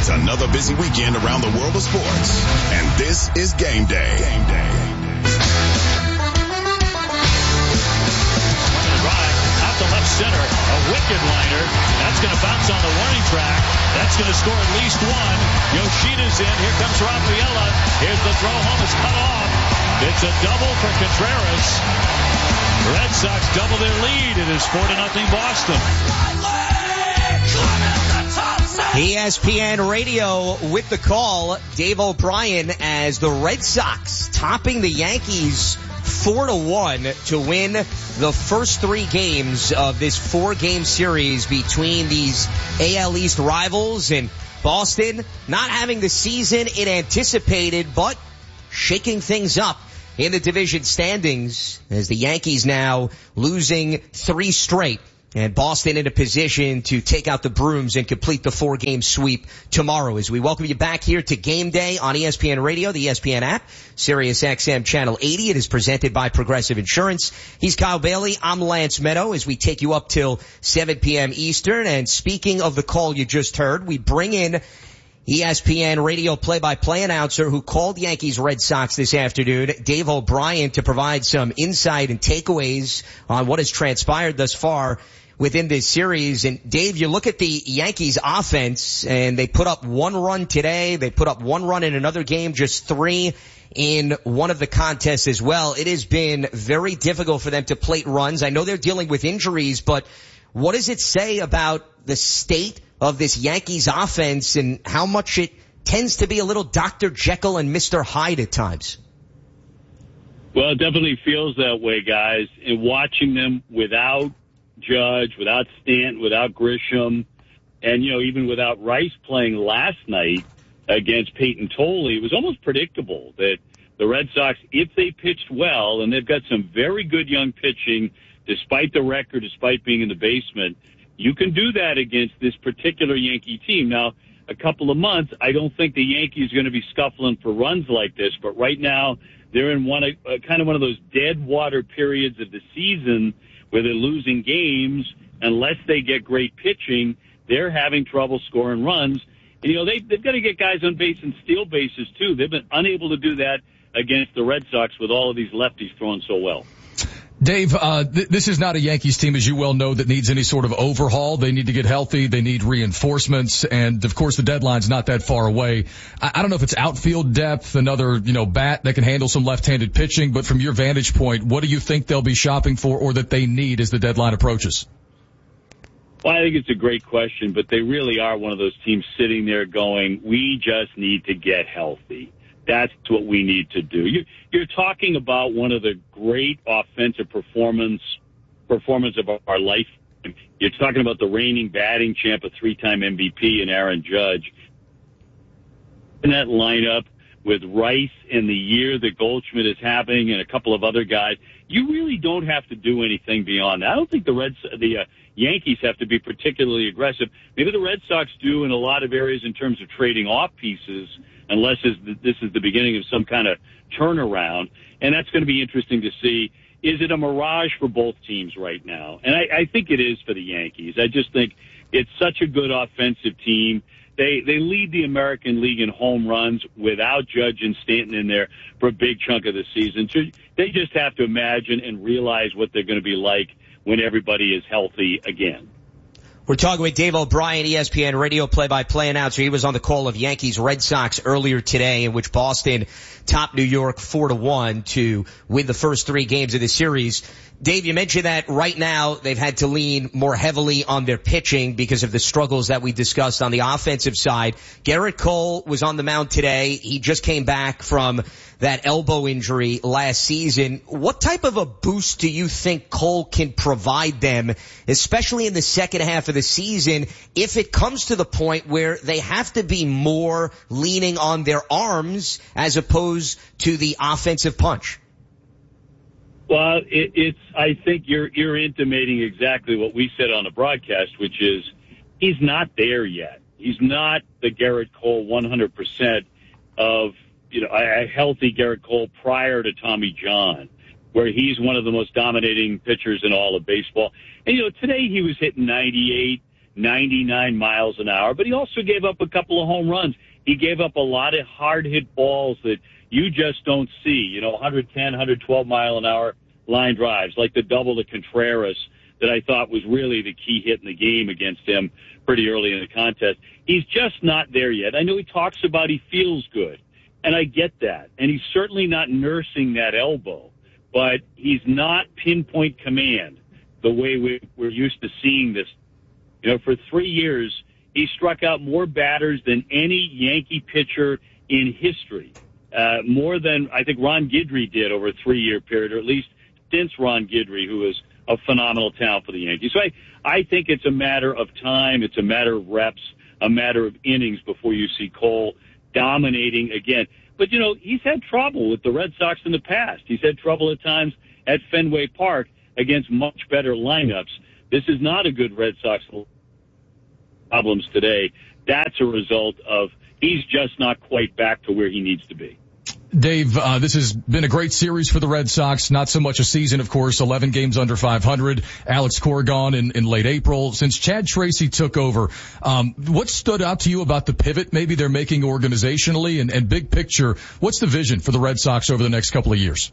It's another busy weekend around the world of sports, and this is Game Day. Game Day. Out to left center, a wicked liner. That's going to bounce on the warning track. That's going to score at least one. Yoshida's in. Here comes Rafaela. Here's the throw home. It's cut off. It's a double for Contreras. Red Sox double their lead. It is 4-0 Boston. ESPN Radio with the call. Dave O'Brien as the Red Sox topping the Yankees 4-1 to win the first 3 games of this 4-game series between these AL East rivals, and Boston not having the season it anticipated, but shaking things up in the division standings as the Yankees now losing 3 straight. And Boston in a position to take out the brooms and complete the 4-game sweep tomorrow. As we welcome you back here to Game Day on ESPN Radio, the ESPN app, Sirius XM Channel 80. It is presented by Progressive Insurance. He's Kyle Bailey. I'm Lance Meadow as we take you up till 7 p.m. Eastern. And speaking of the call you just heard, we bring in ESPN Radio play-by-play announcer who called Yankees Red Sox this afternoon, Dave O'Brien, to provide some insight and takeaways on what has transpired thus far within this series. And Dave, you look at the Yankees offense and they put up 1 run today. They put up 1 run in another game, just 3 in one of the contests as well. It has been very difficult for them to plate runs. I know they're dealing with injuries, but what does it say about the state of this Yankees offense and how much it tends to be a little Dr. Jekyll and Mr. Hyde at times? Well, it definitely feels that way, guys. And watching them without Judge, without Stanton, without Grisham, and, even without Rice playing last night against Peyton Tolley, it was almost predictable that the Red Sox, if they pitched well, and they've got some very good young pitching, despite the record, despite being in the basement, you can do that against this particular Yankee team. Now, a couple of months, I don't think the Yankees are going to be scuffling for runs like this, but right now they're in kind of one of those dead water periods of the season where they're losing games. Unless they get great pitching, they're having trouble scoring runs. And, they've got to get guys on base and steal bases, too. They've been unable to do that against the Red Sox with all of these lefties throwing so well. Dave, this is not a Yankees team, as you well know, that needs any sort of overhaul. They need to get healthy. They need reinforcements. And, of course, the deadline's not that far away. I don't know if it's outfield depth, another, bat that can handle some left-handed pitching. But from your vantage point, what do you think they'll be shopping for or that they need as the deadline approaches? Well, I think it's a great question, but they really are one of those teams sitting there going, we just need to get healthy. That's what we need to do. You're talking about one of the great offensive performance of our life. You're talking about the reigning batting champ, a 3-time MVP, and Aaron Judge. In that lineup with Rice and the year that Goldschmidt is having and a couple of other guys, you really don't have to do anything beyond that. I don't think the Yankees have to be particularly aggressive. Maybe the Red Sox do in a lot of areas in terms of trading off pieces, unless this is the beginning of some kind of turnaround. And that's going to be interesting to see. Is it a mirage for both teams right now? And I think it is for the Yankees. I just think it's such a good offensive team. They lead the American League in home runs without Judge and Stanton in there for a big chunk of the season. So they just have to imagine and realize what they're going to be like when everybody is healthy again. We're talking with Dave O'Brien, ESPN Radio play-by-play announcer. He was on the call of Yankees Red Sox earlier today, in which Boston topped New York 4-1 to win the first 3 games of the series. Dave, you mentioned that right now they've had to lean more heavily on their pitching because of the struggles that we discussed on the offensive side. Garrett Cole was on the mound today. He just came back from that elbow injury last season. What type of a boost do you think Cole can provide them, especially in the second half of the season, if it comes to the point where they have to be more leaning on their arms as opposed to the offensive punch? Well, I think you're intimating exactly what we said on the broadcast, which is he's not there yet. He's not the Garrett Cole 100% of, a healthy Garrett Cole prior to Tommy John, where he's one of the most dominating pitchers in all of baseball. And, today he was hitting 98. 99 miles an hour, but he also gave up a couple of home runs. He gave up a lot of hard-hit balls that you just don't see, 110, 112 mile an hour line drives, like the double to Contreras that I thought was really the key hit in the game against him pretty early in the contest. He's just not there yet. I know he talks about he feels good, and I get that. And he's certainly not nursing that elbow, but he's not pinpoint command the way we're used to seeing this. For 3 years, he struck out more batters than any Yankee pitcher in history, more than I think Ron Guidry did over a 3-year period, or at least since Ron Guidry, who is a phenomenal talent for the Yankees. So I think it's a matter of time. It's a matter of reps, a matter of innings before you see Cole dominating again. But, he's had trouble with the Red Sox in the past. He's had trouble at times at Fenway Park against much better lineups. This is not a good Red Sox problems today. That's a result of he's just not quite back to where he needs to be. Dave, this has been a great series for the Red Sox. Not so much a season, of course, 11 games under 500. Alex Cora gone in late April. Since Chad Tracy took over, what stood out to you about the pivot maybe they're making organizationally and big picture? What's the vision for the Red Sox over the next couple of years?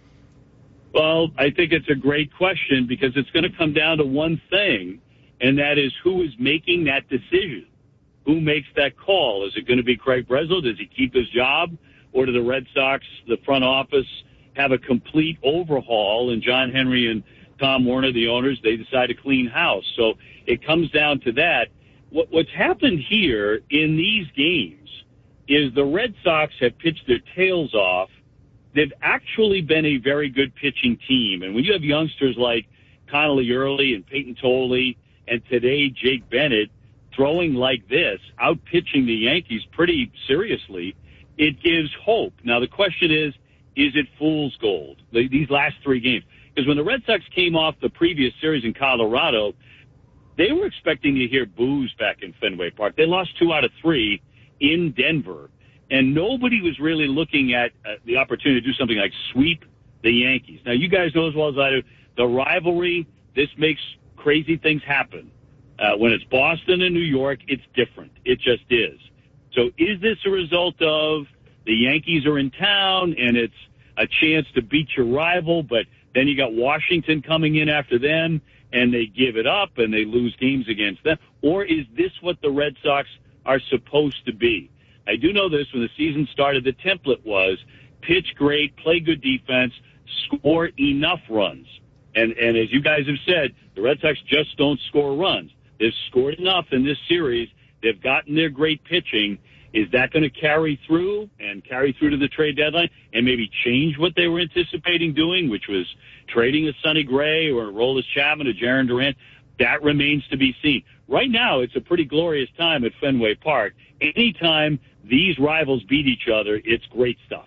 Well, I think it's a great question because it's going to come down to one thing, and that is who is making that decision. Who makes that call? Is it going to be Craig Breslow? Does he keep his job? Or do the Red Sox, the front office, have a complete overhaul? And John Henry and Tom Werner, the owners, they decide to clean house. So it comes down to that. What's happened here in these games is the Red Sox have pitched their tails off. They've actually been a very good pitching team. And when you have youngsters like Connolly Early and Peyton Tolley and today Jake Bennett throwing like this, out pitching the Yankees pretty seriously, it gives hope. Now, the question is it fool's gold, these last 3 games? Because when the Red Sox came off the previous series in Colorado, they were expecting to hear boos back in Fenway Park. They lost 2 out of 3 in Denver, and nobody was really looking at the opportunity to do something like sweep the Yankees. Now, you guys know as well as I do, the rivalry, this makes crazy things happen. When it's Boston and New York, it's different. It just is. So is this a result of the Yankees are in town and it's a chance to beat your rival, but then you got Washington coming in after them and they give it up and they lose games against them? Or is this what the Red Sox are supposed to be? I do know this, when the season started, the template was pitch great, play good defense, score enough runs. And as you guys have said, the Red Sox just don't score runs. They've scored enough in this series. They've gotten their great pitching. Is that going to carry through to the trade deadline and maybe change what they were anticipating doing, which was trading a Sonny Gray or Aroldis Chapman or Jarren Duran? That remains to be seen. Right now, it's a pretty glorious time at Fenway Park. Anytime these rivals beat each other, it's great stuff.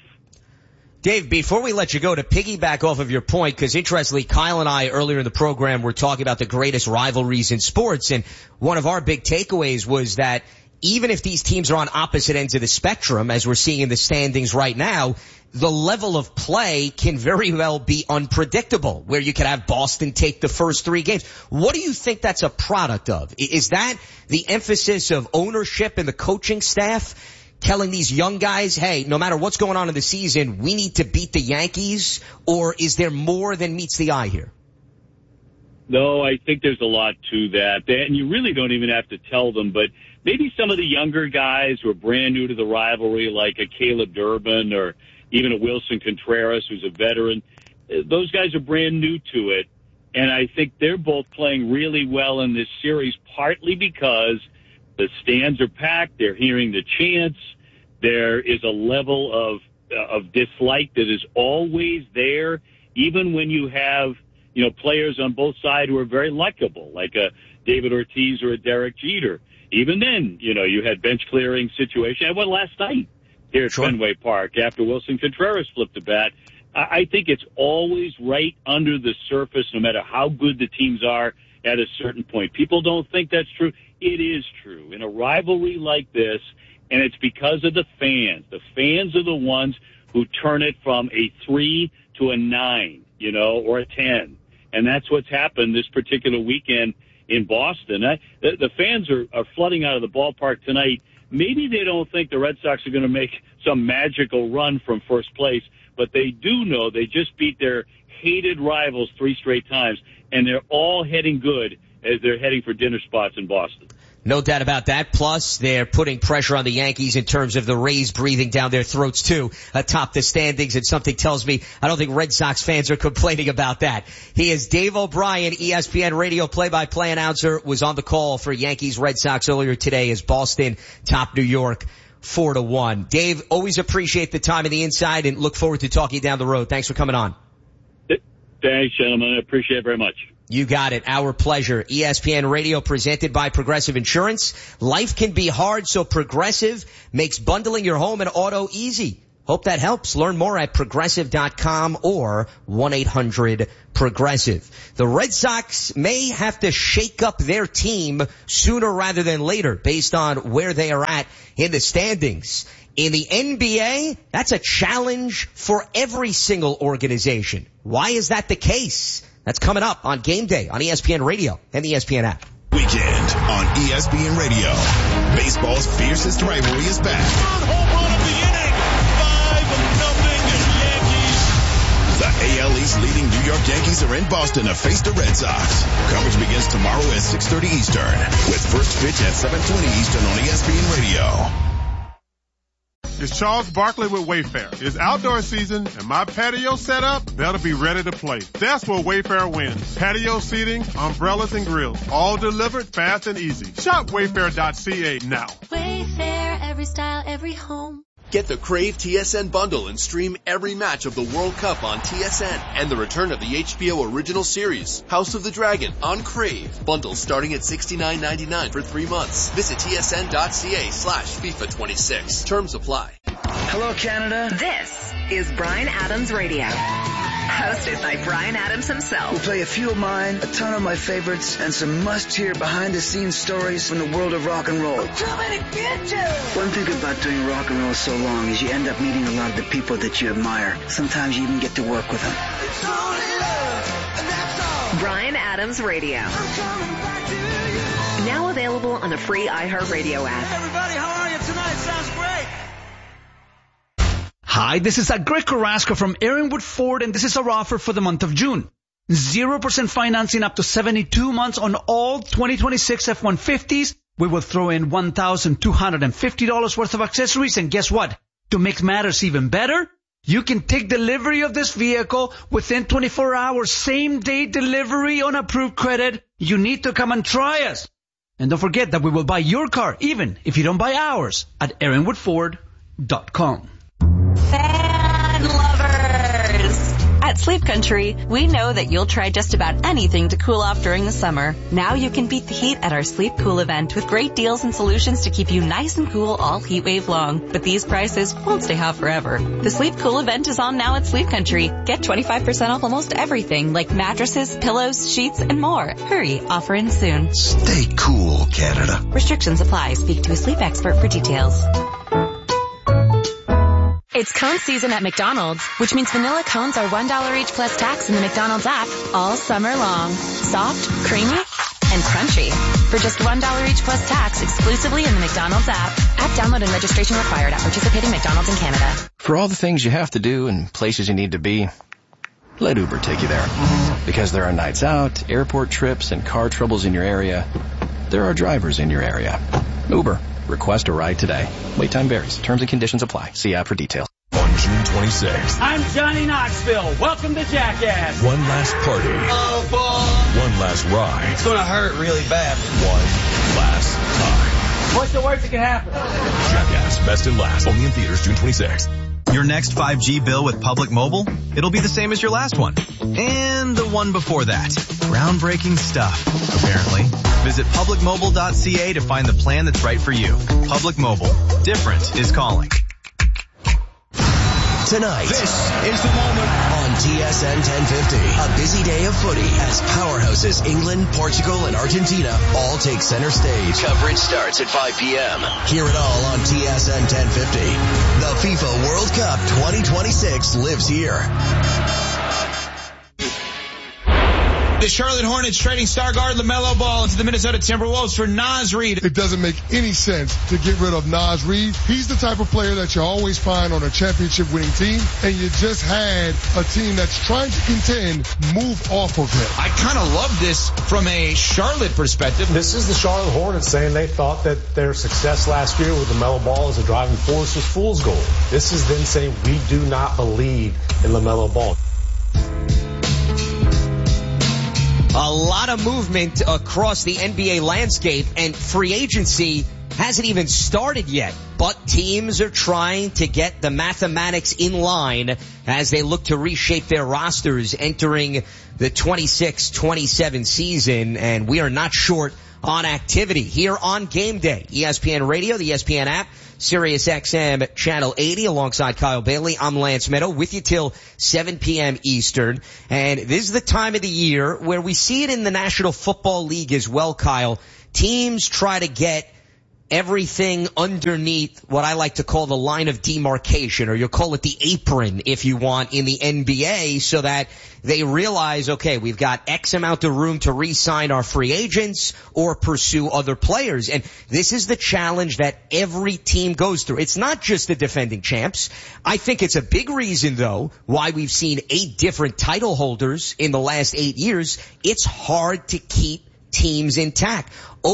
Dave, before we let you go, to piggyback off of your point, because interestingly, Kyle and I earlier in the program were talking about the greatest rivalries in sports, and one of our big takeaways was that even if these teams are on opposite ends of the spectrum, as we're seeing in the standings right now, the level of play can very well be unpredictable, where you could have Boston take the first 3 games. What do you think that's a product of? Is that the emphasis of ownership and the coaching staff telling these young guys, hey, no matter what's going on in the season, we need to beat the Yankees? Or is there more than meets the eye here? No, I think there's a lot to that. And you really don't even have to tell them, but maybe some of the younger guys who are brand new to the rivalry, like a Caleb Durbin or even a Wilson Contreras, who's a veteran, those guys are brand new to it. And I think they're both playing really well in this series, partly because the stands are packed. They're hearing the chants. There is a level of dislike that is always there, even when you have, players on both sides who are very likable, like a David Ortiz or a Derek Jeter. Even then, you had bench clearing situation. I had one last night here at Fenway Park after Wilson Contreras flipped the bat. I think it's always right under the surface, no matter how good the teams are at a certain point. People don't think that's true. It is true. In a rivalry like this, and it's because of the fans. The fans are the ones who turn it from a 3 to a 9, or a 10. And that's what's happened this particular weekend in Boston. The fans are flooding out of the ballpark tonight. Maybe they don't think the Red Sox are going to make some magical run from first place, but they do know they just beat their hated rivals 3 straight times, and they're all heading good as they're heading for dinner spots in Boston. No doubt about that. Plus, they're putting pressure on the Yankees in terms of the Rays breathing down their throats, too, atop the standings. And something tells me I don't think Red Sox fans are complaining about that. He is Dave O'Brien, ESPN radio play-by-play announcer, was on the call for Yankees Red Sox earlier today as Boston top New York 4-1. Dave, always appreciate the time and the insight and look forward to talking down the road. Thanks for coming on. Thanks, gentlemen. I appreciate it very much. You got it. Our pleasure. ESPN Radio presented by Progressive Insurance. Life can be hard, so Progressive makes bundling your home and auto easy. Hope that helps. Learn more at Progressive.com or 1-800-PROGRESSIVE. The Red Sox may have to shake up their team sooner rather than later based on where they are at in the standings. In the NBA, that's a challenge for every single organization. Why is that the case? That's coming up on Game Day on ESPN Radio and the ESPN app. Weekend on ESPN Radio. Baseball's fiercest rivalry is back. Third home run of the inning. 5-0 Yankees. The AL East leading New York Yankees are in Boston to face the Red Sox. Coverage begins tomorrow at 6:30 Eastern with first pitch at 7:20 Eastern on ESPN Radio. It's Charles Barkley with Wayfair. It's outdoor season, and my patio setup better be ready to play. That's where Wayfair wins. Patio seating, umbrellas, and grills, all delivered fast and easy. Shop Wayfair.ca now. Wayfair, every style, every home. Get the Crave TSN bundle and stream every match of the World Cup on TSN and the return of the HBO original series, House of the Dragon, on Crave. Bundles starting at $69.99 for 3 months. Visit tsn.ca/FIFA26. Terms apply. Hello, Canada. This is Bryan Adams Radio. Hosted by Bryan Adams himself. We'll play a few of mine, a ton of my favorites, and some must-hear behind-the-scenes stories from the world of rock and roll. One thing about doing rock and roll so long is you end up meeting a lot of the people that you admire. Sometimes you even get to work with them. Bryan Adams Radio. Now available on the free iHeartRadio app. Everybody, how are you tonight? Sounds great. Hi, this is Greg Carrasco from Aaronwood Ford, and this is our offer for the month of June. 0% financing up to 72 months on all 2026 F-150s. We will throw in $1,250 worth of accessories, and guess what? To make matters even better, you can take delivery of this vehicle within 24 hours, same-day delivery on approved credit. You need to come and try us. And don't forget that we will buy your car, even if you don't buy ours, at AaronwoodFord.com. Fan lovers! At Sleep Country, we know that you'll try just about anything to cool off during the summer. Now you can beat the heat at our Sleep Cool event with great deals and solutions to keep you nice and cool all heat wave long. But these prices won't stay hot forever. The Sleep Cool event is on now at Sleep Country. Get 25% off almost everything like mattresses, pillows, sheets, and more. Hurry, offer ends soon. Stay cool, Canada. Restrictions apply. Speak to a sleep expert for details. It's cone season at McDonald's, which means vanilla cones are $1 each plus tax in the McDonald's app all summer long. Soft, creamy, and crunchy. For just $1 each plus tax exclusively in the McDonald's app. App download and registration required at participating McDonald's in Canada. For all the things you have to do and places you need to be, let Uber take you there. Because there are nights out, airport trips, and car troubles in your area. There are drivers in your area. Uber. Request a ride today. Wait time varies. Terms and conditions apply. See app for details. On June 26th. I'm Johnny Knoxville. Welcome to Jackass. One last party. Oh, boy. One last ride. It's going to hurt really bad. One last time. What's the worst that can happen? Jackass, best and last. Only in theaters June 26th. Your next 5G bill with Public Mobile? It'll be the same as your last one. And the one before that. Groundbreaking stuff, apparently. Visit publicmobile.ca to find the plan that's right for you. Public Mobile. Different is calling. Tonight, this is the moment on TSN 1050. A busy day of footy as powerhouses England, Portugal, and Argentina all take center stage. Coverage starts at 5 p.m. Hear it all on TSN 1050. The FIFA World Cup 2026 lives here. The Charlotte Hornets trading star guard LaMelo Ball to the Minnesota Timberwolves for Naz Reid. It doesn't make any sense to get rid of Naz Reid. He's the type of player that you always find on a championship winning team, and you just had a team that's trying to contend move off of him. I kind of love this from a Charlotte perspective. This is the Charlotte Hornets saying they thought that their success last year with LaMelo Ball as a driving force was fool's gold. This is them saying we do not believe in LaMelo Ball. A lot of movement across the NBA landscape, and free agency hasn't even started yet. But teams are trying to get the mathematics in line as they look to reshape their rosters entering the 26-27 season, and we are not short on activity here on Game Day. ESPN Radio, the ESPN app, Sirius XM Channel 80 alongside Kyle Bailey. I'm Lance Meadow with you till 7 p.m. Eastern. And this is the time of the year where we see it in the National Football League as well, Kyle. Teams try to get everything underneath what I like to call the line of demarcation, or you'll call it the apron if you want, in the NBA, so that they realize, okay, we've got X amount of room to re-sign our free agents or pursue other players. And this is the challenge that every team goes through. It's not just the defending champs. I think it's a big reason, though, why we've seen 8 different title holders in the last 8 years. It's hard to keep teams intact.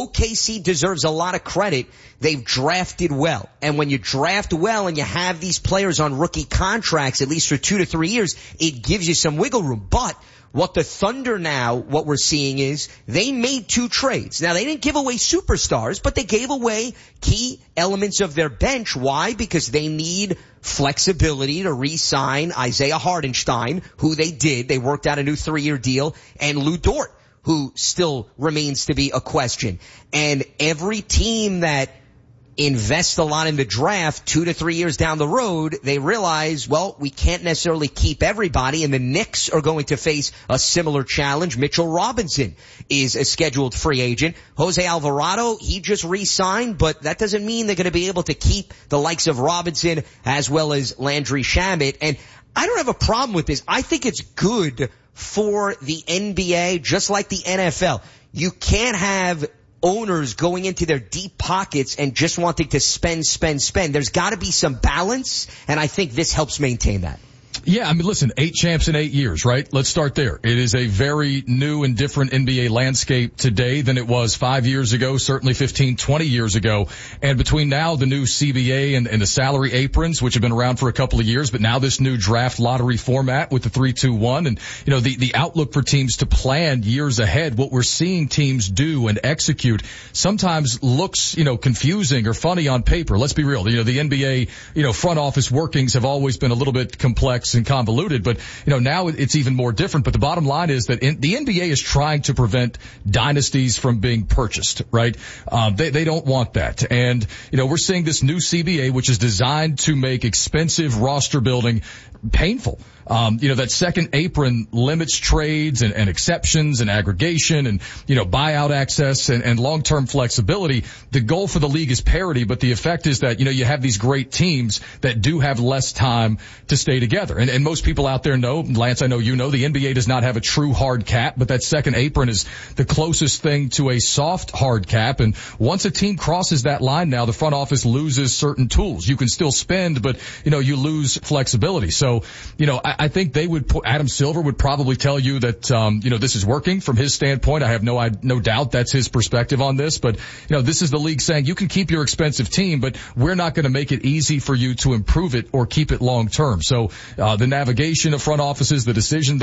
OKC deserves a lot of credit. They've drafted well. And when you draft well and you have these players on rookie contracts, at least for 2 to 3 years, it gives you some wiggle room. But what the Thunder now, what we're seeing is they made 2 trades. Now, they didn't give away superstars, but they gave away key elements of their bench. Why? Because they need flexibility to re-sign Isaiah Hartenstein, who they did. They worked out a new 3-year deal, and Lou Dort, who still remains to be a question. And every team that invests a lot in the draft 2 to 3 years down the road, they realize, well, we can't necessarily keep everybody, and the Knicks are going to face a similar challenge. Mitchell Robinson is a scheduled free agent. Jose Alvarado, he just re-signed, but that doesn't mean they're going to be able to keep the likes of Robinson as well as Landry Shamet. And I don't have a problem with this. I think it's good for the NBA, just like the NFL. You can't have owners going into their deep pockets and just wanting to spend. There's got to be some balance, and I think this helps maintain that. Yeah, I mean, listen, 8 champs in 8 years, right? Let's start there. It is a very new and different NBA landscape today than it was 5 years ago, certainly 15, 20 years ago. And between now, the new CBA and the salary aprons, which have been around for a couple of years, but now this new draft lottery format with the 3-2-1, and, you know, the outlook for teams to plan years ahead, what we're seeing teams do and execute sometimes looks, you know, confusing or funny on paper. Let's be real. You know, the NBA, you know, front office workings have always been a little bit complex and convoluted, but, you know, now it's even more different. But the bottom line is that the NBA is trying to prevent dynasties from being purchased, right? They don't want that. And, you know, we're seeing this new CBA, which is designed to make expensive roster building painful. You know, that second apron limits trades and exceptions and aggregation and, you know, buyout access and long-term flexibility. The goal for the league is parity, but the effect is that, you know, you have these great teams that do have less time to stay together. And most people out there know, Lance, I know you know, the NBA does not have a true hard cap, but that second apron is the closest thing to a soft hard cap. And once a team crosses that line now, the front office loses certain tools. You can still spend, but, you know, you lose flexibility. So, you know, I think they would Adam Silver would probably tell you that, you know, this is working from his standpoint. I have no doubt that's his perspective on this, but, you know, this is the league saying you can keep your expensive team, but we're not going to make it easy for you to improve it or keep it long term. So, the navigation of front offices, the decisions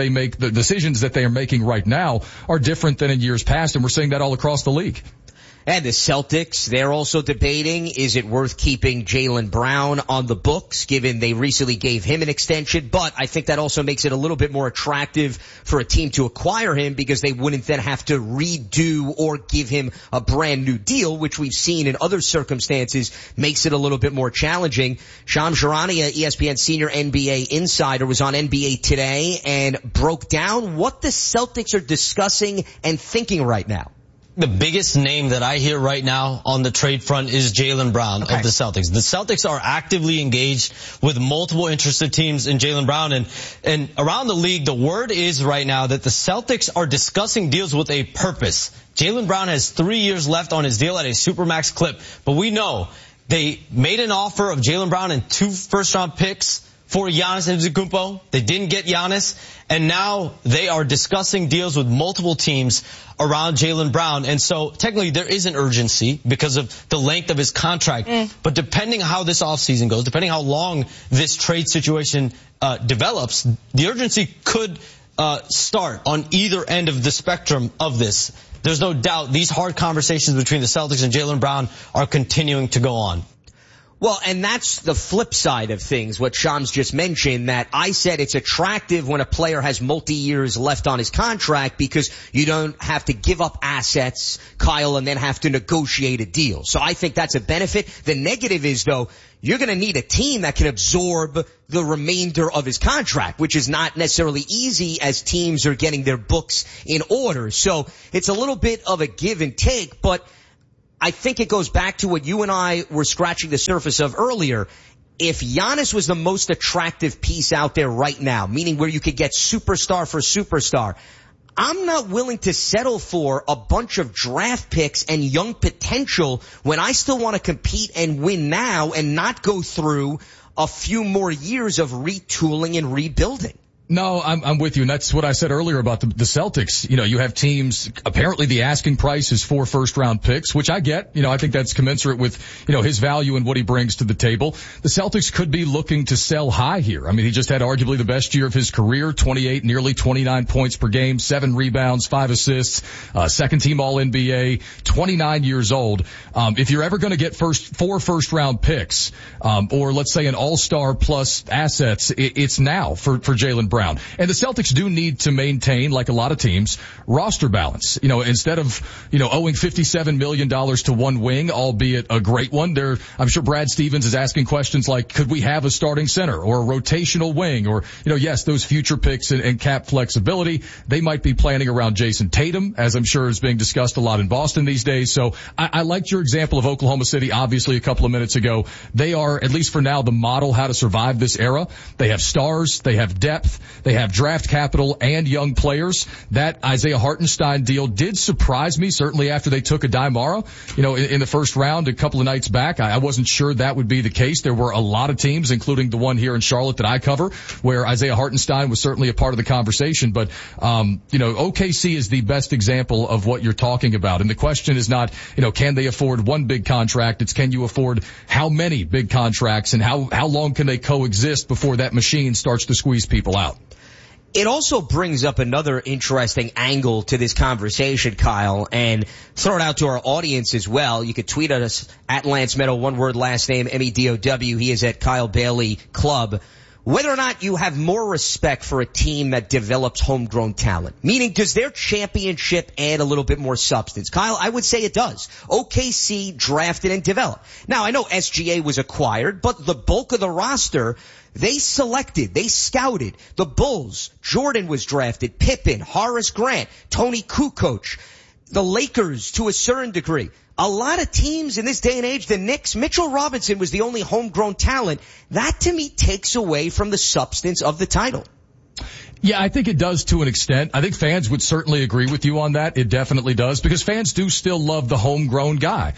that they are making right now are different than in years past, and we're seeing that all across the league. And the Celtics, they're also debating, is it worth keeping Jaylen Brown on the books, given they recently gave him an extension? But I think that also makes it a little bit more attractive for a team to acquire him, because they wouldn't then have to redo or give him a brand new deal, which we've seen in other circumstances makes it a little bit more challenging. Shams Charania, ESPN senior NBA insider, was on NBA Today and broke down what the Celtics are discussing and thinking right now. the biggest name that I hear right now on the trade front is Jaylen Brown of the Celtics. The Celtics are actively engaged with multiple interested teams in Jaylen Brown. And around the league, the word is right now that the Celtics are discussing deals with a purpose. Jaylen Brown has 3 years left on his deal at a supermax clip. But we know they made an offer of Jaylen Brown and 2 first-round picks for Giannis Antetokounmpo. They didn't get Giannis, and now they are discussing deals with multiple teams around Jaylen Brown. And so technically there is an urgency because of the length of his contract. But depending how this offseason goes, depending how long this trade situation develops, the urgency could start on either end of the spectrum of this. There's no doubt these hard conversations between the Celtics and Jaylen Brown are continuing to go on. Well, and that's the flip side of things, what Shams just mentioned, that I said it's attractive when a player has multi-years left on his contract because you don't have to give up assets, Kyle, and then have to negotiate a deal. So I think that's a benefit. The negative is, though, you're going to need a team that can absorb the remainder of his contract, which is not necessarily easy as teams are getting their books in order. So it's a little bit of a give and take, but I think it goes back to what you and I were scratching the surface of earlier. If Giannis was the most attractive piece out there right now, meaning where you could get superstar for superstar, I'm not willing to settle for a bunch of draft picks and young potential when I still want to compete and win now and not go through a few more years of retooling and rebuilding. No, I'm with you, and that's what I said earlier about the Celtics. You know, you have teams, apparently the asking price is 4 first-round picks, which I get. You know, I think that's commensurate with, you know, his value and what he brings to the table. The Celtics could be looking to sell high here. I mean, he just had arguably the best year of his career, 28, nearly 29 points per game, 7 rebounds, 5 assists, second-team All-NBA, 29 years old. If you're ever going to get 4 first-round picks, or let's say an all-star plus assets, it's now for Jaylen Brown. And the Celtics do need to maintain, like a lot of teams, roster balance. You know, instead of, you know, owing $57 million to one wing, albeit a great one, I'm sure Brad Stevens is asking questions like, could we have a starting center or a rotational wing? Or, you know, yes, those future picks and cap flexibility, they might be planning around Jason Tatum, as I'm sure is being discussed a lot in Boston these days. So I liked your example of Oklahoma City, obviously, a couple of minutes ago. They are, at least for now, the model how to survive this era. They have stars, they have depth, they have draft capital and young players. That Isaiah Hartenstein deal did surprise me, certainly after they took Adai Mara, you know, in the first round a couple of nights back. I wasn't sure that would be the case. There were a lot of teams, including the one here in Charlotte that I cover, where Isaiah Hartenstein was certainly a part of the conversation. But, you know, OKC is the best example of what you're talking about. And the question is not, you know, can they afford one big contract? It's can you afford how many big contracts and how long can they coexist before that machine starts to squeeze people out? It also brings up another interesting angle to this conversation, Kyle, and throw it out to our audience as well. You could tweet at us at Lance Meadow, one word, last name, MEDOW. He is at Kyle Bailey Club. Whether or not you have more respect for a team that develops homegrown talent, meaning does their championship add a little bit more substance? Kyle, I would say it does. OKC drafted and developed. Now, I know SGA was acquired, but the bulk of the roster, they selected, they scouted. The Bulls, Jordan was drafted, Pippen, Horace Grant, Tony Kukoc, the Lakers to a certain degree. A lot of teams in this day and age, the Knicks, Mitchell Robinson was the only homegrown talent. That to me takes away from the substance of the title. Yeah, I think it does to an extent. I think fans would certainly agree with you on that. It definitely does, because fans do still love the homegrown guy.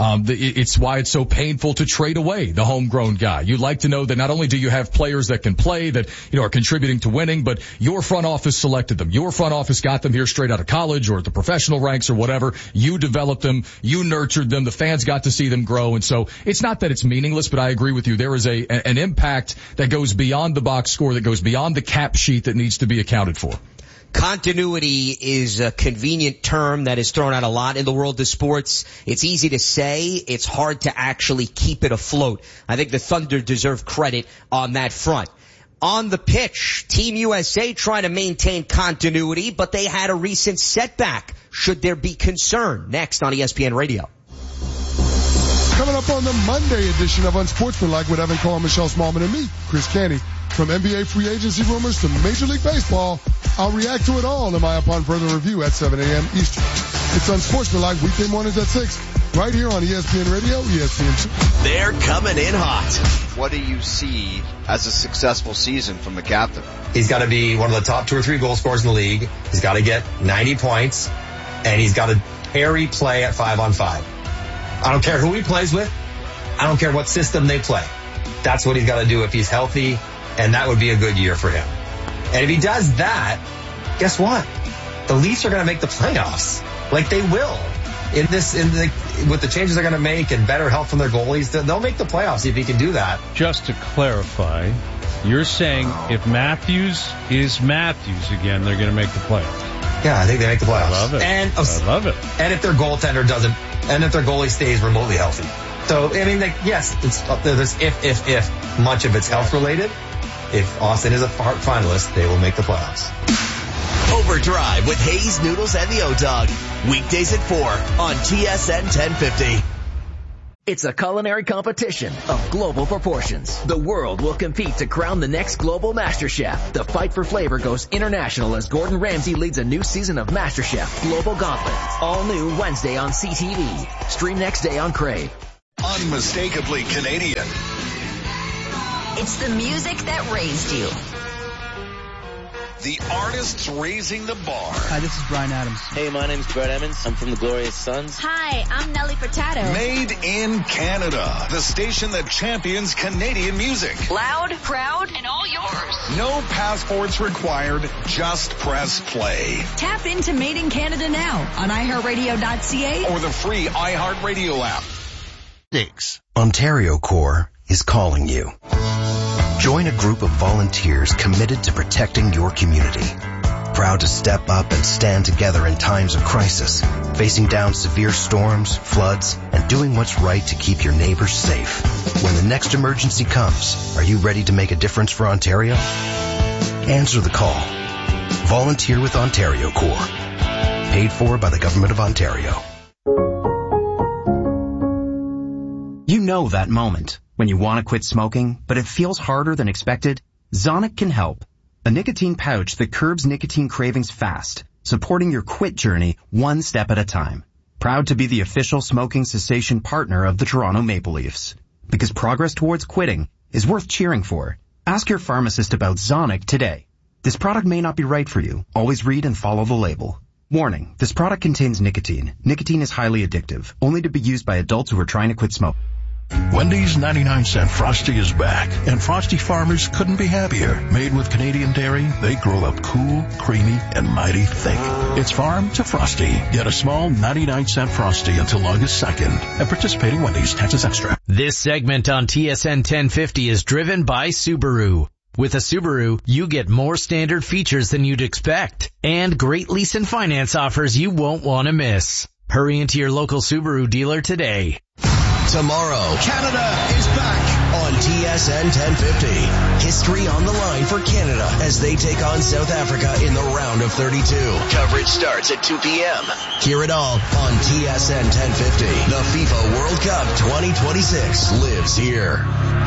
It's why it's so painful to trade away the homegrown guy. You like to know that not only do you have players that can play, that, you know, are contributing to winning, but your front office selected them. Your front office got them here straight out of college or at the professional ranks or whatever. You developed them. You nurtured them. The fans got to see them grow. And so it's not that it's meaningless, but I agree with you. There is an impact that goes beyond the box score, that goes beyond the cap sheet that needs to be accounted for. Continuity is a convenient term that is thrown out a lot in the world of sports. It's easy to say. It's hard to actually keep it afloat. I think the Thunder deserve credit on that front. On the pitch, Team USA trying to maintain continuity, but they had a recent setback. Should there be concern? Next on ESPN Radio. Coming up on the Monday edition of Unsportsmanlike with Evan Cohen, Michelle Smallman, and me, Chris Canty. From NBA free agency rumors to Major League Baseball, I'll react to it all in my Upon Further Review at 7 a.m. Eastern. It's Unsportsmanlike weekday mornings at 6, right here on ESPN Radio, ESPN2. They're coming in hot. What do you see as a successful season from the captain? He's got to be one of the top 2 or 3 goal scorers in the league. He's got to get 90 points, and he's got to carry play at 5-on-5. I don't care who he plays with. I don't care what system they play. That's what he's got to do if he's healthy, and that would be a good year for him. And if he does that, guess what? The Leafs are going to make the playoffs. Like they will. With the changes they're going to make and better help from their goalies, they'll make the playoffs if he can do that. Just to clarify, you're saying if Matthews is Matthews again, they're going to make the playoffs. Yeah, I think they make the playoffs. I love it. I love it. And if their goaltender doesn't, and if their goalie stays remotely healthy. So, I mean, yes, there's if much of it's health related. If Austin is a finalist, they will make the playoffs. Overdrive with Hayes, Noodles, and the O-Dog. Weekdays at 4 on TSN 1050. It's a culinary competition of global proportions. The world will compete to crown the next global master chef. The fight for flavor goes international as Gordon Ramsay leads a new season of MasterChef Global Gauntlet. All new Wednesday on CTV. Stream next day on Crave. Unmistakably Canadian. It's the music that raised you. The artists raising the bar. Hi, this is Brian Adams. Hey, my name's Brett Emmons. I'm from the Glorious Sons. Hi, I'm Nelly Furtado. Made in Canada. The station that champions Canadian music. Loud, proud, and all yours. No passports required. Just press play. Tap into Made in Canada now on iHeartRadio.ca or the free iHeartRadio app. Ontario Corps is calling you. Join a group of volunteers committed to protecting your community. Proud to step up and stand together in times of crisis, facing down severe storms, floods, and doing what's right to keep your neighbors safe. When the next emergency comes, are you ready to make a difference for Ontario? Answer the call. Volunteer with Ontario Corps. Paid for by the Government of Ontario. You know that moment when you want to quit smoking, but it feels harder than expected? Zonic can help. A nicotine pouch that curbs nicotine cravings fast, supporting your quit journey one step at a time. Proud to be the official smoking cessation partner of the Toronto Maple Leafs. Because progress towards quitting is worth cheering for. Ask your pharmacist about Zonic today. This product may not be right for you. Always read and follow the label. Warning, this product contains nicotine. Nicotine is highly addictive, only to be used by adults who are trying to quit smoking. Wendy's 99-cent Frosty is back, and Frosty farmers couldn't be happier. Made with Canadian dairy, they grow up cool, creamy, and mighty thick. It's farm to Frosty. Get a small 99-cent Frosty until August 2nd at participating Wendy's. Taxes extra. This segment on TSN 1050 is driven by Subaru. With a Subaru, you get more standard features than you'd expect, and great lease and finance offers you won't want to miss. Hurry into your local Subaru dealer today. Tomorrow, Canada is back on TSN 1050. History on the line for Canada as they take on South Africa in the round of 32. Coverage starts at 2 p.m. Hear it all on TSN 1050. The FIFA World Cup 2026 lives here.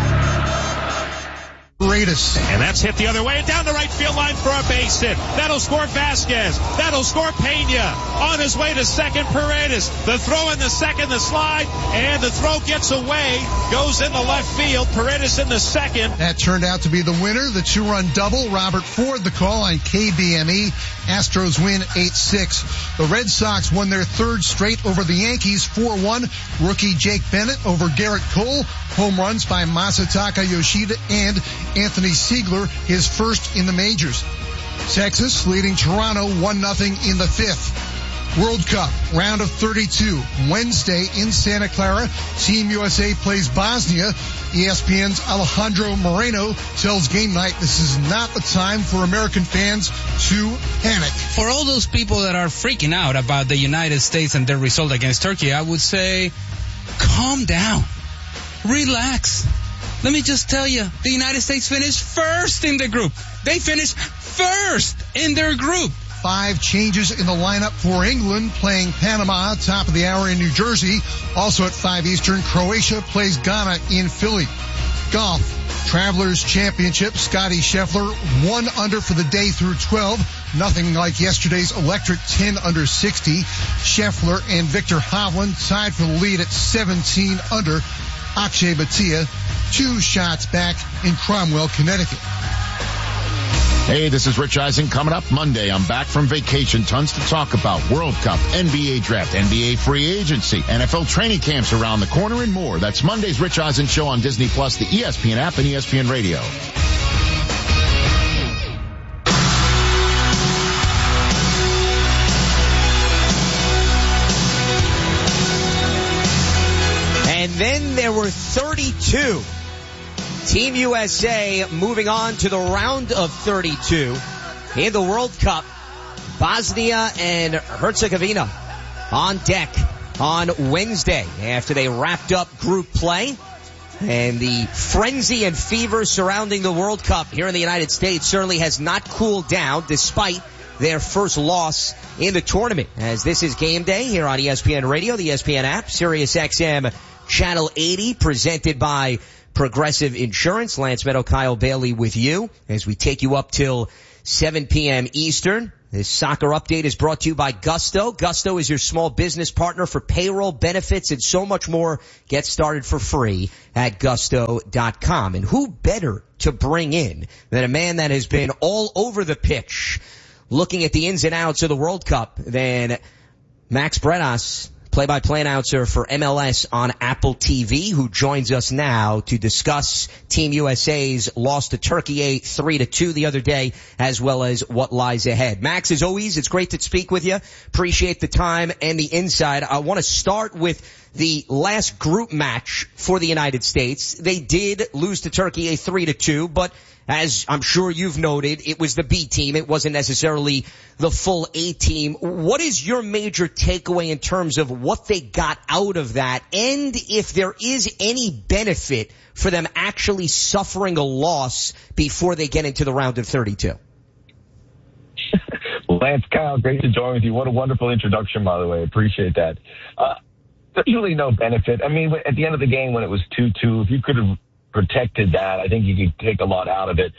And that's hit the other way and down the right field line for a base hit. That'll score Vasquez. That'll score Pena. On his way to second, Paredes. The throw in the second, the slide, and the throw gets away. Goes in the left field. Paredes in the second. That turned out to be the winner. The 2-run double. Robert Ford the call on KBME. Astros win 8-6. The Red Sox won their third straight over the Yankees 4-1. Rookie Jake Bennett over Garrett Cole. Home runs by Masataka Yoshida and Anthony Siegler, his first in the majors. Texas leading Toronto 1-0 in the fifth. World Cup, round of 32. Wednesday in Santa Clara, Team USA plays Bosnia. ESPN's Alejandro Moreno tells Game Night this is not the time for American fans to panic. For all those people that are freaking out about the United States and their result against Turkey, I would say, calm down. Relax. Let me just tell you, the United States finished first in the group. They finished first in their group. 5 changes in the lineup for England, playing Panama, top of the hour in New Jersey. Also at 5 Eastern, Croatia plays Ghana in Philly. Golf, Travelers Championship, Scotty Scheffler, 1 under for the day through 12. Nothing like yesterday's electric 10 under 60. Scheffler and Victor Hovland tied for the lead at 17 under. Akshay Bhatia 2 shots back in Cromwell, Connecticut. Hey, this is Rich Eisen. Coming up Monday, I'm back from vacation. Tons to talk about. World Cup, NBA draft, NBA free agency, NFL training camps around the corner, and more. That's Monday's Rich Eisen Show on Disney+, the ESPN app, and ESPN Radio. And then there were 32. Team USA moving on to the round of 32 in the World Cup. Bosnia and Herzegovina on deck on Wednesday after they wrapped up group play. And the frenzy and fever surrounding the World Cup here in the United States certainly has not cooled down despite their first loss in the tournament. As this is game day here on ESPN Radio, the ESPN app, Sirius XM Channel 80, presented by Progressive Insurance. Lance Meadow, Kyle Bailey with you as we take you up till 7 p.m. Eastern. This soccer update is brought to you by Gusto. Gusto is your small business partner for payroll, benefits, and so much more. Get started for free at gusto.com. And who better to bring in than a man that has been all over the pitch looking at the ins and outs of the World Cup than Max Bredas, play-by-play announcer for MLS on Apple TV, who joins us now to discuss Team USA's loss to Turkey 3-2 the other day, as well as what lies ahead. Max, as always, it's great to speak with you. Appreciate the time and the insight. I want to start with the last group match for the United States. They did lose to Turkey 3-2, but as I'm sure you've noted, it was the B team. It wasn't necessarily the full A team. What is your major takeaway in terms of what they got out of that, and if there is any benefit for them actually suffering a loss before they get into the round of 32? Lance, Kyle, great to join with you. What a wonderful introduction, by the way. Appreciate that. There's really no benefit. I mean, at the end of the game when it was 2-2, if you could have protected that, I think you could take a lot out of it.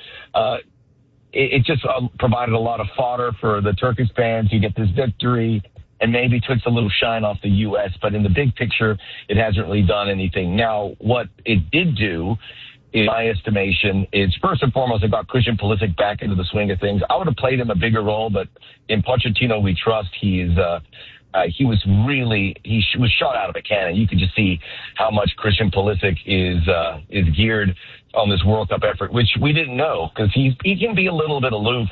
It just provided a lot of fodder for the Turkish fans. You get this victory and maybe took a little shine off the U.S., but in the big picture, it hasn't really done anything. Now, what it did do, in my estimation, is first and foremost, it got Christian Pulisic back into the swing of things. I would have played him a bigger role, but in Pochettino we trust. He was shot out of a cannon. You could just see how much Christian Pulisic is geared on this World Cup effort, which we didn't know, because he can be a little bit aloof,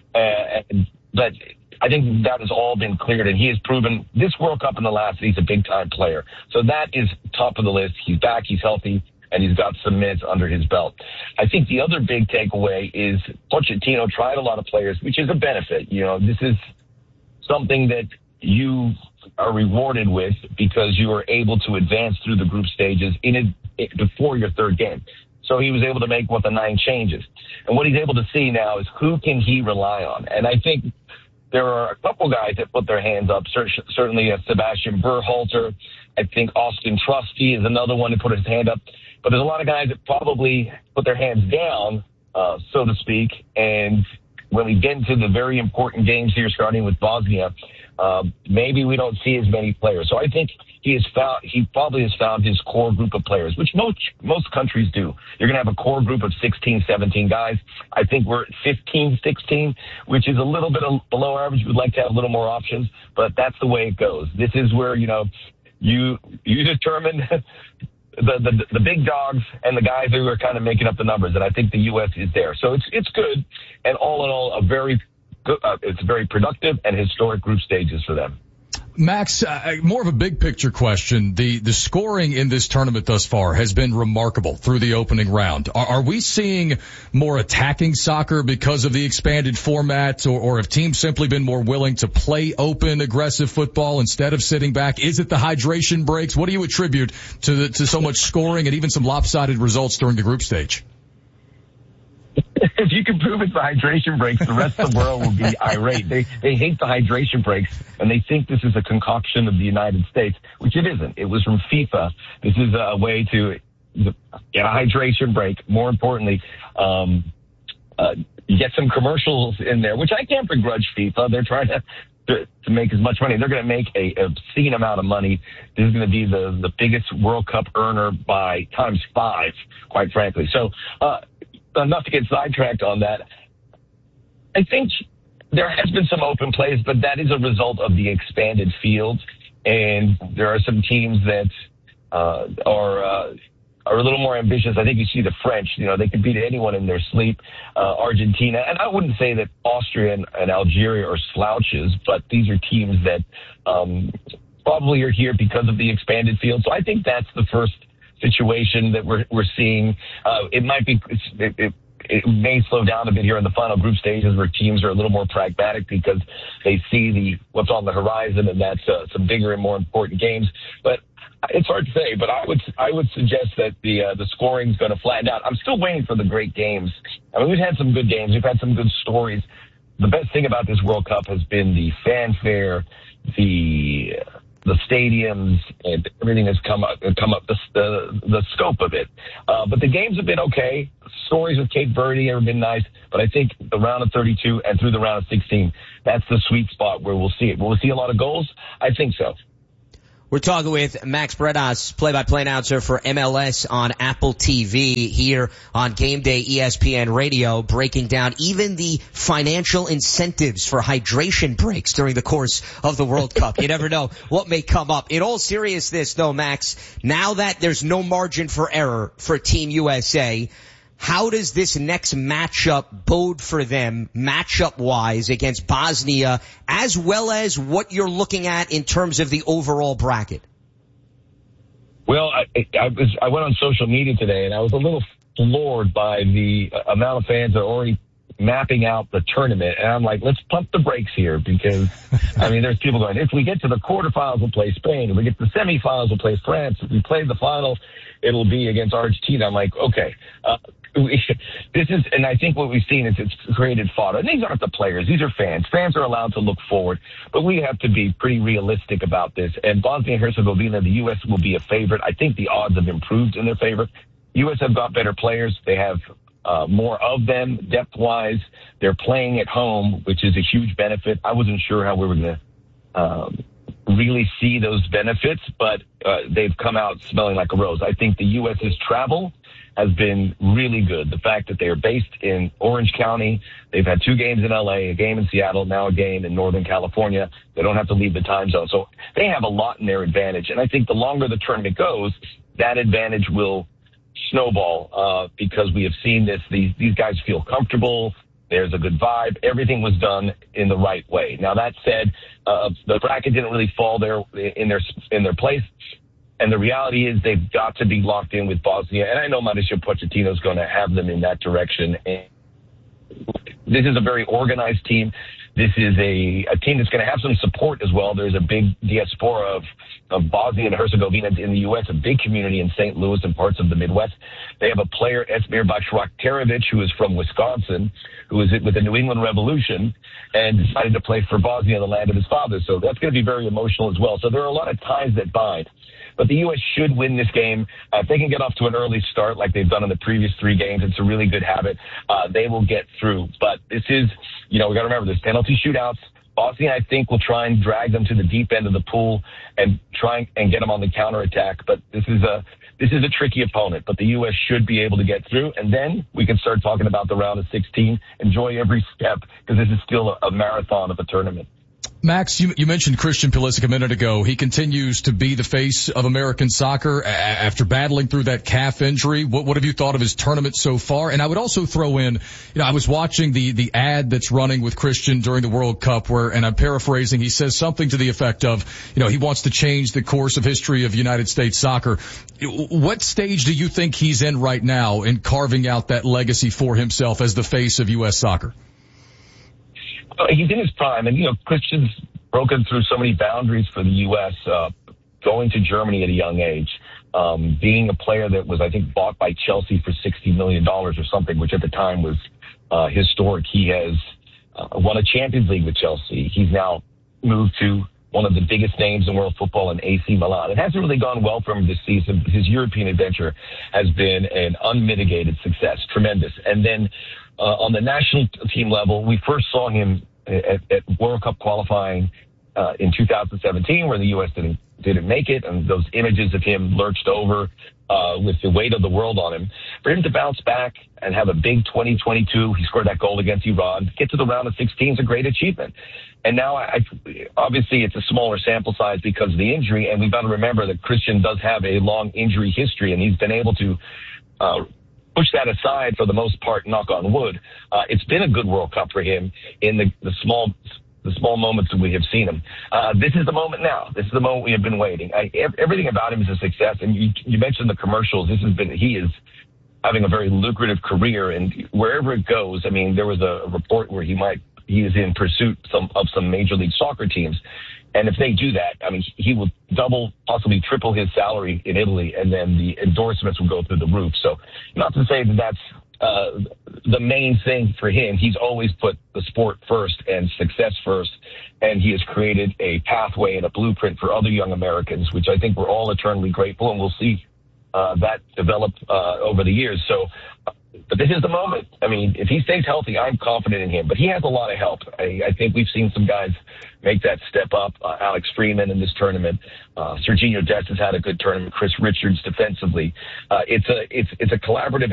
but I think that has all been cleared, and he has proven this World Cup in the last, he's a big-time player. So that is top of the list. He's back, he's healthy, and he's got some minutes under his belt. I think the other big takeaway is Pochettino tried a lot of players, which is a benefit. You know, this is something that you are rewarded with because you are able to advance through the group stages before your third game. So he was able to make the 9 changes. And what he's able to see now is who can he rely on. And I think there are a couple guys that put their hands up, certainly Sebastian Berhalter. I think Austin Trusty is another one to put his hand up. But there's a lot of guys that probably put their hands down, so to speak. And when we get into the very important games here, starting with Bosnia, maybe we don't see as many players. So I think he probably has found his core group of players, which most countries do. You're going to have a core group of 16, 17 guys. I think we're at 15, 16, which is a little bit below average. We'd like to have a little more options, but that's the way it goes. This is where, you determine the big dogs and the guys who are kind of making up the numbers. And I think the U.S. is there. So it's good. And all in all, it's very productive and historic group stages for them. Max, more of a big picture question. The scoring in this tournament thus far has been remarkable through the opening round. Are we seeing more attacking soccer because of the expanded format, or have teams simply been more willing to play open, aggressive football instead of sitting back? Is it the hydration breaks? What do you attribute to so much scoring and even some lopsided results during the group stage? If you can prove it's the hydration breaks, the rest of the world will be irate. They hate the hydration breaks, and they think this is a concoction of the United States, which it isn't. It was from FIFA. This is a way to get a hydration break. More importantly, You get some commercials in there, which I can't begrudge FIFA. They're trying to make as much money. They're going to make a obscene amount of money. This is going to be the biggest World Cup earner by times 5, quite frankly. So, enough to get sidetracked on that. I think there has been some open plays, but that is a result of the expanded field. And there are some teams that are a little more ambitious. I think you see the French, they can beat anyone in their sleep. Argentina, and I wouldn't say that Austria and Algeria are slouches, but these are teams that probably are here because of the expanded field. So I think that's the first situation that we're seeing. It might be it may slow down a bit here in the final group stages where teams are a little more pragmatic because they see what's on the horizon, and that's some bigger and more important games. But it's hard to say, but I would suggest that the scoring's going to flatten out. I'm still waiting for the great games. I mean, we've had some good games. We've had some good stories. The best thing about this World Cup has been the fanfare, the stadiums, and everything has come up, the scope of it. But the games have been okay. Stories with Cape Verde have been nice, but I think the round of 32 and through the round of 16, that's the sweet spot where we'll see it. Will we see a lot of goals? I think so. We're talking with Max Bredas, play-by-play announcer for MLS on Apple TV here on Game Day ESPN Radio, breaking down even the financial incentives for hydration breaks during the course of the World Cup. You never know what may come up. In all seriousness, though, Max, now that there's no margin for error for Team USA, how does this next matchup bode for them matchup-wise against Bosnia, as well as what you're looking at in terms of the overall bracket? Well, I went on social media today, and I was a little floored by the amount of fans that are already mapping out the tournament. And I'm like, let's pump the brakes here because, I mean, there's people going, if we get to the quarterfinals, we'll play Spain. If we get to the semifinals, we'll play France. If we play the final, it'll be against Argentina. I'm like, okay. And I think what we've seen is it's created fodder. And these aren't the players. These are fans. Fans are allowed to look forward, but we have to be pretty realistic about this. And Bosnia and Herzegovina, the U.S. will be a favorite. I think the odds have improved in their favor. U.S. have got better players. They have more of them depth-wise. They're playing at home, which is a huge benefit. I wasn't sure how we were going to really see those benefits, but they've come out smelling like a rose. I think the U.S.'s travel has been really good. The fact that they are based in Orange County, they've had 2 games in L.A., a game in Seattle, now a game in Northern California. They don't have to leave the time zone. So they have a lot in their advantage. And I think the longer the tournament goes, that advantage will snowball because we have seen this. These guys feel comfortable. There's a good vibe. Everything was done in the right way. Now, that said, the bracket didn't really fall there in their place. And the reality is they've got to be locked in with Bosnia. And I know Mauricio Pochettino is going to have them in that direction. And this is a very organized team. This is a team that's going to have some support as well. There's a big diaspora of Bosnia and Herzegovina in the U.S., a big community in St. Louis and parts of the Midwest. They have a player, Esmir Bashraktarevic, who is from Wisconsin, who is with the New England Revolution and decided to play for Bosnia, the land of his father. So that's going to be very emotional as well. So there are a lot of ties that bind. But the U.S. should win this game. If they can get off to an early start like they've done in the previous 3 games, it's a really good habit. They will get through. But this is, we got to remember, there's penalty shootouts. Bosnia, I think, will try and drag them to the deep end of the pool and try and get them on the counterattack. But this is a tricky opponent. But the U.S. should be able to get through. And then we can start talking about the round of 16. Enjoy every step because this is still a marathon of a tournament. Max, you mentioned Christian Pulisic a minute ago. He continues to be the face of American soccer after battling through that calf injury. What have you thought of his tournament so far? And I would also throw in, I was watching the ad that's running with Christian during the World Cup where, and I'm paraphrasing, he says something to the effect of, he wants to change the course of history of United States soccer. What stage do you think he's in right now in carving out that legacy for himself as the face of U.S. soccer? He's in his prime, and, Christian's broken through so many boundaries for the U.S., going to Germany at a young age, being a player that was, I think, bought by Chelsea for $60 million or something, which at the time was historic. He has won a Champions League with Chelsea. He's now moved to one of the biggest names in world football in AC Milan. It hasn't really gone well for him this season. His European adventure has been an unmitigated success, tremendous. And then on the national team level, we first saw him at World Cup qualifying in 2017, where the U.S. didn't make it, and those images of him lurched over with the weight of the world on him. For him to bounce back and have a big 2022, he scored that goal against Iran, get to the round of 16 is a great achievement. And now, obviously, it's a smaller sample size because of the injury, and we've got to remember that Christian does have a long injury history, and he's been able to push that aside for the most part, knock on wood. It's been a good World Cup for him in the small moments that we have seen him. This is the moment now. This is the moment we have been waiting. Everything about him is a success. And you mentioned the commercials. He is having a very lucrative career, and wherever it goes, I mean, there was a report where he is in pursuit of some Major League Soccer teams. And if they do that, I mean, he will double, possibly triple his salary in Italy, and then the endorsements will go through the roof. So not to say that that's the main thing for him. He's always put the sport first and success first, and he has created a pathway and a blueprint for other young Americans, which I think we're all eternally grateful, and we'll see that develop over the years. So, but this is the moment. I mean, if he stays healthy, I'm confident in him, but he has a lot of help. I think we've seen some guys make that step up. Alex Freeman in this tournament. Serginho Dest has had a good tournament. Chris Richards defensively. It's a collaborative